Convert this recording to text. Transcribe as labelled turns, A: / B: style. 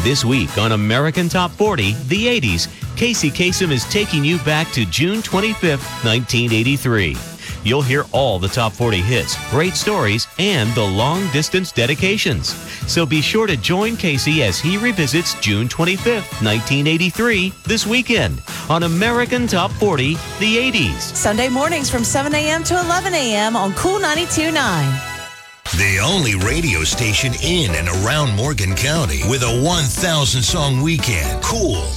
A: This week on American Top 40, the 80s, Casey Kasem is taking you back to June 25th, 1983. You'll hear all the top 40 hits, great stories, and the long-distance dedications. So be sure to join Casey as he revisits June 25th, 1983 this weekend on American Top 40, the 80s.
B: Sunday mornings from 7 a.m. to 11 a.m. on Cool 92.9.
C: The only radio station in and around Morgan County with a 1,000-song weekend. Cool